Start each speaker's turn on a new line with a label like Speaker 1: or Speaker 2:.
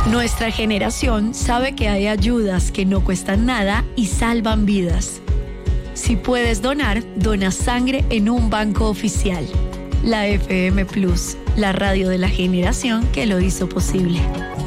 Speaker 1: Nuestra generación sabe que hay ayudas que no cuestan nada y salvan vidas. Si puedes donar, dona sangre en un banco oficial. La FM Plus, la radio de la generación que lo hizo posible.